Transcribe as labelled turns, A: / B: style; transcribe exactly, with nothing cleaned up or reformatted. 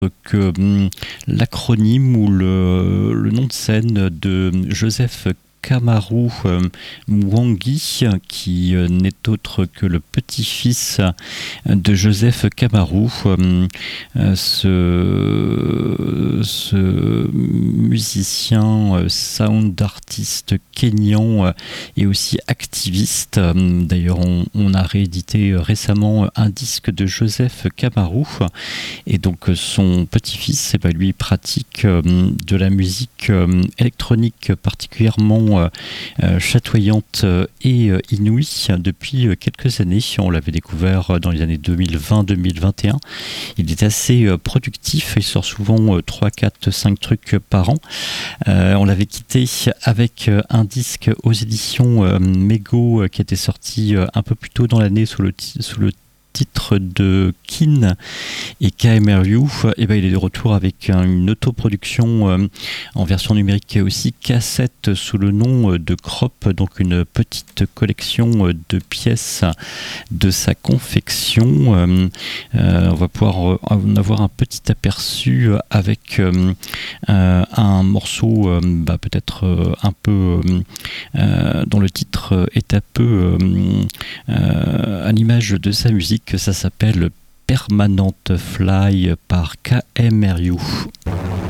A: que hum, l'acronyme ou le, le nom de scène de Joseph Kamaru euh, Mwangi, qui euh, n'est autre que le petit-fils de Joseph Kamaru, euh, euh, ce, ce musicien, euh, sound artiste kényan euh, et aussi activiste. Euh, D'ailleurs, on, on a réédité récemment un disque de Joseph Kamaru, et donc son petit-fils, eh ben, lui, pratique euh, de la musique euh, électronique particulièrement euh, chatoyante et euh, inouïe depuis euh, quelques années. On l'avait découvert dans les années deux mille vingt deux mille vingt et un. Il est assez euh, productif, il sort souvent euh, trois, quatre, cinq trucs par an. Euh, on l'avait quitté avec euh, un disque aux éditions euh, Mego euh, qui était sorti euh, un peu plus tôt dans l'année sous le, t- sous le titre de Kin et K M R U. Et ben il est de retour avec une autoproduction euh, en version numérique et aussi cassette sous le nom de Crop, donc une petite collection de pièces de sa confection. Euh, euh, on va pouvoir en avoir un petit aperçu avec euh, euh, un morceau euh, bah, peut-être euh, un peu euh, dont le titre est un peu euh, euh, à l'image de sa musique. Ça s'appelle Permanent Fly par K M R U.